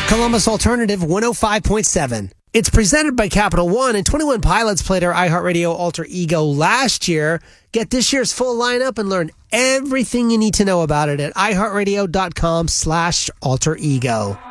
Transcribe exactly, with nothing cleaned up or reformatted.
Columbus Alternative one oh five point seven. It's presented by Capital One, and twenty-one Pilots played our iHeartRadio Alter Ego last year. Get this year's full lineup and learn everything you need to know about it at iHeartRadio.com slash alter ego.